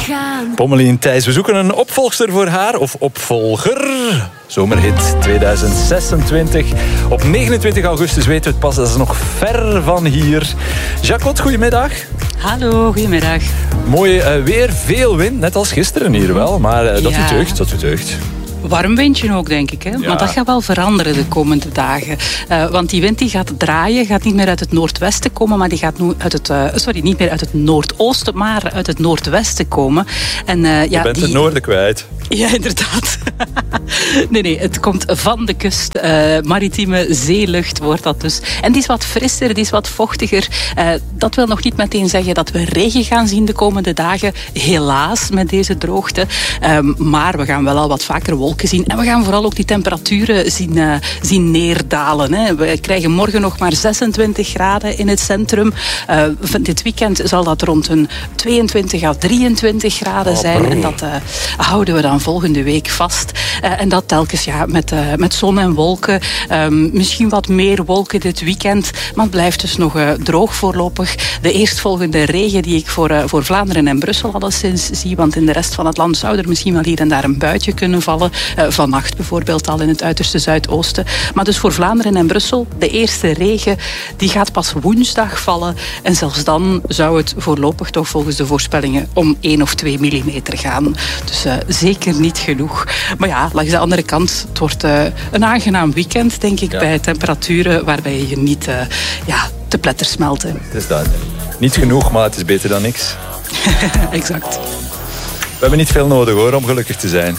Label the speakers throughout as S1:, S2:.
S1: gaan.
S2: Pommelien Thijs, we zoeken een opvolgster voor haar, of opvolger. Zomerhit 2026. Op 29 augustus weten we het pas, dat is nog ver van hier. Jacqueline, goedemiddag.
S3: Hallo, goedemiddag.
S2: Mooi weer, veel wind, net als gisteren hier wel. Maar dat doet deugd.
S3: Warm windje ook, denk ik. Hè?
S2: Ja.
S3: Maar dat gaat wel veranderen de komende dagen. Want die wind die gaat draaien, gaat niet meer uit het noordwesten komen, maar die gaat nu niet meer uit het noordoosten, maar uit het noordwesten komen. En,
S2: je bent het noorden kwijt.
S3: Ja, inderdaad. Nee, het komt van de kust. Maritieme zeelucht wordt dat dus. En die is wat frisser, die is wat vochtiger. Dat wil nog niet meteen zeggen dat we regen gaan zien de komende dagen. Helaas, met deze droogte. Maar we gaan wel al wat vaker wolken zien. En we gaan vooral ook die temperaturen zien neerdalen. Hè. We krijgen morgen nog maar 26 graden in het centrum. Dit weekend zal dat rond een 22 à 23 graden zijn. En dat houden we dan volgende week vast. En dat telkens met zon en wolken. Misschien wat meer wolken dit weekend. Maar het blijft dus nog droog voorlopig. De eerstvolgende regen die ik voor Vlaanderen en Brussel alleszins zie. Want in de rest van het land zou er misschien wel hier en daar een buitje kunnen vallen. Vannacht bijvoorbeeld al in het uiterste zuidoosten. Maar dus voor Vlaanderen en Brussel, de eerste regen, die gaat pas woensdag vallen. En zelfs dan zou het voorlopig toch volgens de voorspellingen om 1 of 2 millimeter gaan. Dus zeker niet genoeg. Maar ja, langs de andere kant, het wordt een aangenaam weekend, denk ik, bij temperaturen waarbij je niet te pletter smelt. Hè.
S2: Het is dat. Niet genoeg, maar het is beter dan niks.
S3: Exact.
S2: We hebben niet veel nodig hoor, om gelukkig te zijn.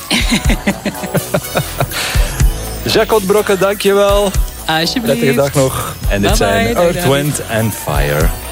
S2: Jacqueline Brokke, dankjewel.
S3: Alsjeblieft.
S2: Prettige dag nog. En dit zijn Earth, Wind and Fire.